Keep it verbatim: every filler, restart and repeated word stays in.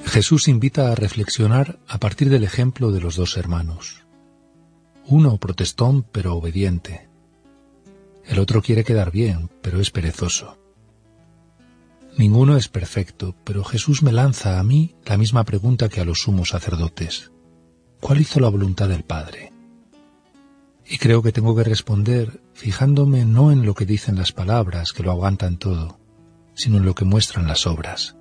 Jesús invita a reflexionar a partir del ejemplo de los dos hermanos. Uno protestón pero obediente. El otro quiere quedar bien, pero es perezoso. Ninguno es perfecto, pero Jesús me lanza a mí la misma pregunta que a los sumos sacerdotes. ¿Cuál hizo la voluntad del Padre? Y creo que tengo que responder fijándome no en lo que dicen las palabras, que lo aguantan todo, sino en lo que muestran las obras.